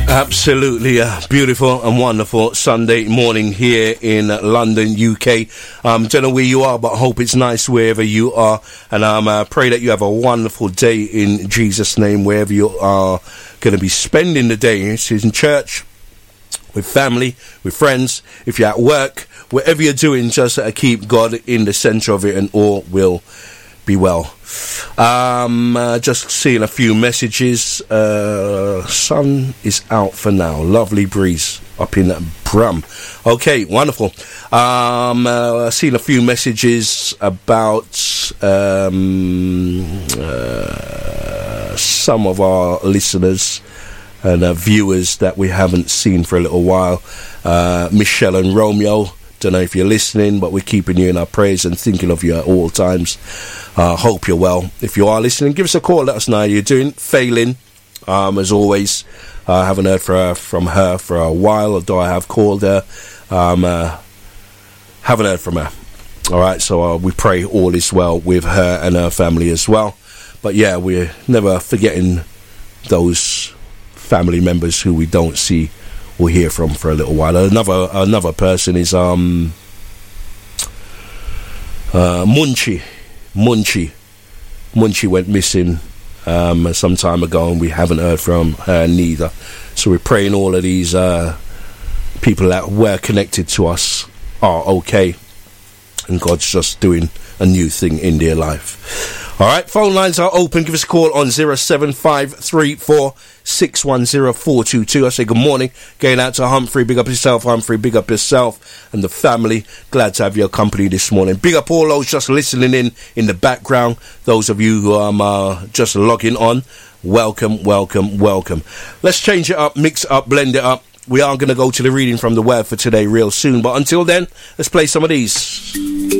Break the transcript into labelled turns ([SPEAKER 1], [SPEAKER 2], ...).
[SPEAKER 1] Absolutely beautiful and wonderful Sunday morning here in London, UK. Don't know where you are, but I hope it's nice wherever you are. And I pray that you have a wonderful day in Jesus' name, wherever you are going to be spending the day. It's in church, with family, with friends, if you're at work, whatever you're doing, just keep God in the center of it and all will be well. Just seeing a few messages. Sun is out for now. Lovely breeze up in Brum. Okay, wonderful. Seen a few messages about some of our listeners and viewers that we haven't seen for a little while. Michelle and Romeo, don't know if you're listening, but we're keeping you in our prayers and thinking of you at all times. Hope you're well. If you are listening, give us a call, let us know how you're doing. Failing, as always. I haven't heard from her for a while, although I have called her. Haven't heard from her. Alright, so we pray all is well with her and her family as well. But yeah, we're never forgetting those family members who we don't see or hear from for a little while. Another person is Munchie went missing some time ago, and we haven't heard from her neither. So we're praying all of these people that were connected to us are okay, and God's just doing a new thing in their life. Alright, phone lines are open. Give us a call on 07534610422. I say good morning. Going out to Humphrey. Big up yourself, Humphrey. Big up yourself and the family. Glad to have your company this morning. Big up all those just listening in the background. Those of you who are just logging on. Welcome. Let's change it up, mix it up, blend it up. We are going to go to the reading from the word for today real soon. But until then, let's play some of these.